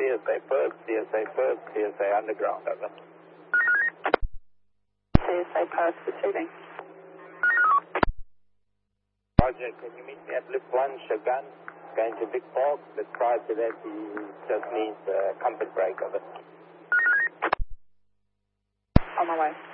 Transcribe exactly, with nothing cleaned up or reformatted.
C S A first, C S A first, C S A underground, over. C S A first receiving. Roger, can you meet me at Lift one, Shogun, going to Vic Falk, but prior to that he just needs a comfort break, over. On my way.